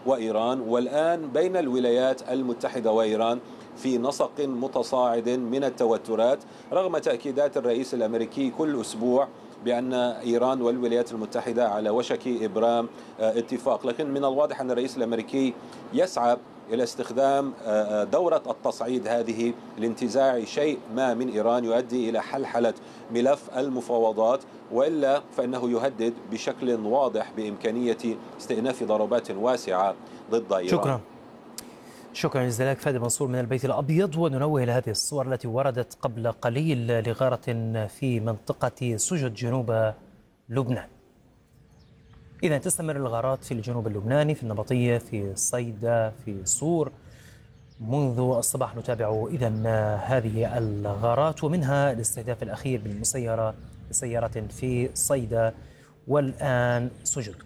وإيران، والآن بين الولايات المتحدة وإيران في نسق متصاعد من التوترات، رغم تأكيدات الرئيس الأمريكي كل أسبوع بأن إيران والولايات المتحدة على وشك إبرام اتفاق. لكن من الواضح أن الرئيس الأمريكي يسعى إلى استخدام دورة التصعيد هذه لانتزاع شيء ما من إيران يؤدي إلى حلحلة ملف المفاوضات، وإلا فإنه يهدد بشكل واضح بإمكانية استئناف ضربات واسعة ضد إيران. شكرا جزيلا لك فادي منصور من البيت الأبيض. وننوه إلى هذه الصور التي وردت قبل قليل لغارة في منطقة سجد جنوب لبنان. إذا تستمر الغارات في الجنوب اللبناني، في النبطية، في صيدا، في صور. منذ الصباح نتابع إذن هذه الغارات، ومنها الاستهداف الأخير بسيارة في صيدا، والآن سجد.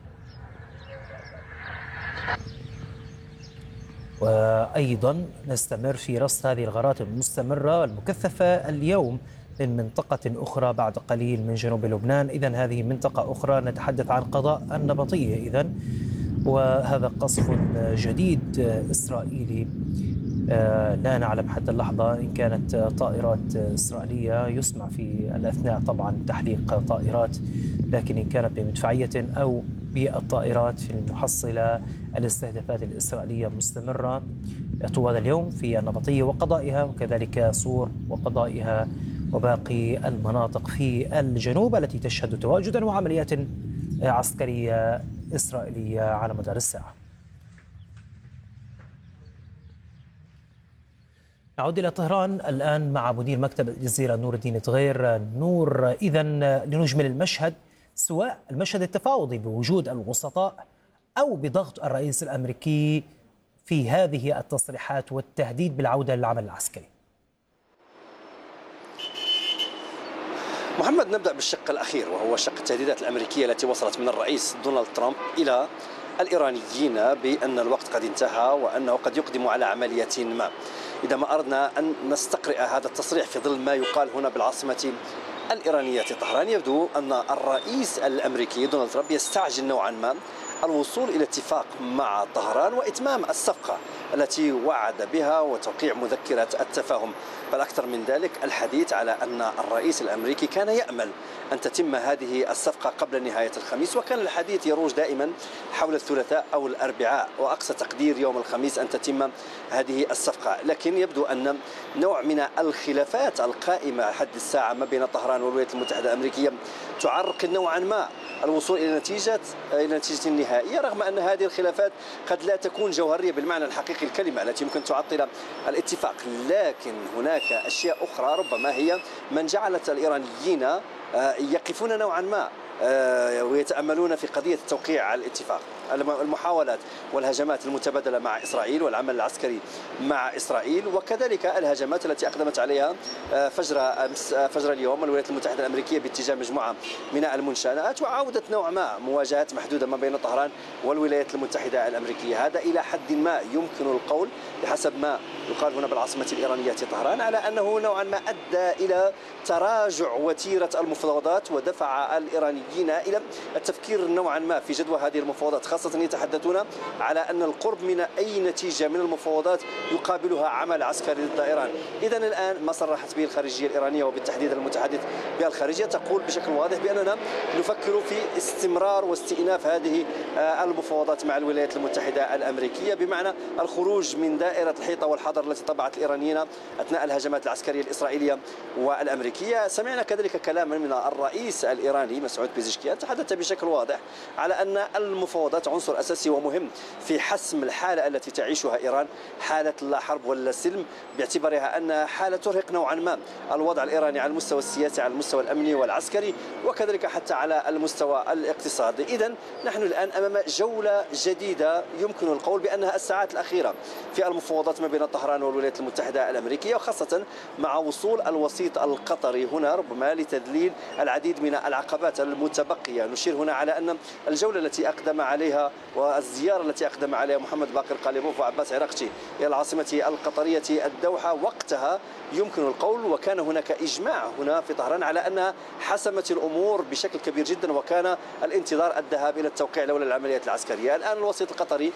وأيضا نستمر في رصد هذه الغارات المستمرة المكثفة اليوم من منطقة أخرى بعد قليل من جنوب لبنان. إذن هذه منطقة أخرى، نتحدث عن قضاء النبطية إذن، وهذا قصف جديد إسرائيلي. لا نعلم حتى اللحظة إن كانت طائرات إسرائيلية، يسمع في الأثناء طبعا تحليق طائرات، لكن إن كانت بمدفعية أو بالطائرات في المحصلة، الاستهدافات الإسرائيلية مستمرة طوال اليوم في النبطية وقضائها، وكذلك صور وقضائها، وباقي المناطق في الجنوب التي تشهد تواجدا وعمليات عسكرية إسرائيلية على مدار الساعة. نعود إلى طهران الآن مع مدير مكتب الجزيرة نور الدين تغير. نور، إذن لنجمل المشهد، سواء المشهد التفاوضي بوجود الوسطاء أو بضغط الرئيس الأمريكي في هذه التصريحات والتهديد بالعودة للعمل العسكري. محمد، نبدأ بالشق الأخير، وهو شق التهديدات الأمريكية التي وصلت من الرئيس دونالد ترامب إلى الإيرانيين بأن الوقت قد انتهى وأنه قد يقدم على عملية ما. إذا ما أردنا أن نستقرئ هذا التصريح في ظل ما يقال هنا بالعاصمة الإيرانية طهران، يبدو أن الرئيس الأمريكي دونالد ترامب يستعجل نوعا ما الوصول إلى اتفاق مع طهران وإتمام الصفقة التي وعد بها وتوقيع مذكرة التفاهم. بل أكثر من ذلك، الحديث على أن الرئيس الأمريكي كان يأمل أن تتم هذه الصفقة قبل نهاية الخميس، وكان الحديث يروج دائما حول الثلاثاء أو الأربعاء، وأقصى تقدير يوم الخميس أن تتم هذه الصفقة. لكن يبدو أن نوع من الخلافات القائمة حد الساعة ما بين طهران والولايات المتحدة الأمريكية تعرقل نوعا ما الوصول إلى نتيجة نهائية، رغم أن هذه الخلافات قد لا تكون جوهرية بالمعنى الحقيقي الكلمة التي يمكن تعطل الاتفاق. لكن هناك أشياء أخرى ربما هي من جعلت الإيرانيين يقفون نوعا ما ويتأملون في قضية توقيع الاتفاق. المحاولات والهجمات المتبادلة مع إسرائيل والعمل العسكري مع إسرائيل، وكذلك الهجمات التي أقدمت عليها فجر اليوم الولايات المتحدة الأمريكية باتجاه مجموعة من المنشآت، وعودة نوع ما مواجهات محدودة ما بين طهران والولايات المتحدة الأمريكية. هذا إلى حد ما يمكن القول بحسب ما يقال هنا بالعاصمة الإيرانية طهران على أنه نوعا ما أدى إلى تراجع وتيرة المفاوضات، ودفع الإيرانيين إلى التفكير نوعا ما في جدوى هذه المفاوضات، خاصة يتحدثون على أن القرب من أي نتيجة من المفاوضات يقابلها عمل عسكري ضد إيران. إذن الآن ما صرحت به الخارجية الإيرانية وبالتحديد المتحدث بالخارجية تقول بشكل واضح بأننا نفكر في استمرار واستئناف هذه المفاوضات مع الولايات المتحدة الأمريكية، بمعنى الخروج من دائرة الحيطة والحذر التي طبعت الإيرانيين أثناء الهجمات العسكرية الإسرائيلية والأمريكية. سمعنا كذلك كلاما من الرئيس الإيراني مسعود بيزشكيان، تحدث بشكل واضح على أن المفاوضات عنصر أساسي ومهم في حسم الحالة التي تعيشها إيران، حالة لا حرب ولا سلم، باعتبارها أنها حالة ترهق نوعا ما الوضع الإيراني على المستوى السياسي، على المستوى الأمني والعسكري، وكذلك حتى على المستوى الاقتصادي. إذن نحن الآن أمام جولة جديدة يمكن القول بأنها الساعات الأخيرة في المفاوضات ما بين طهران والولايات المتحدة الأمريكية، وخاصة مع وصول الوسيط القطري هنا ربما لتذليل العديد من العقبات المتبقية. نشير هنا على أن الجولة التي أقدم عليها والزيارة التي أقدم عليها محمد باقر قاليبوف وعباس عراقجي إلى العاصمة القطرية الدوحة، وقتها يمكن القول وكان هناك إجماع هنا في طهران على أنها حسمت الأمور بشكل كبير جدا، وكان الانتظار الذهاب إلى التوقيع لولا العمليات العسكرية. الآن الوسيط القطري